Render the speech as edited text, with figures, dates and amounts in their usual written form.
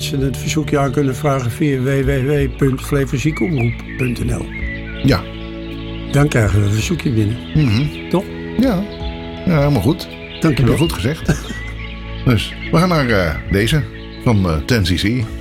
ze het verzoekje aan kunnen vragen via www.flevoziekenomroep.nl. Ja. Dan krijgen we een verzoekje binnen. Toch? Ja, helemaal goed. Dank je wel. Goed gezegd. Dus we gaan naar deze van 10cc.